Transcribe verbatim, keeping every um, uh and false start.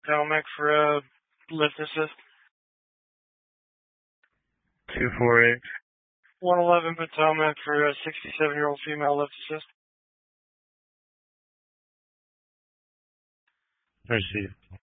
Potomac for a lift assist. two four eight. one eleven Potomac for a sixty-seven-year-old female lift assist. Received.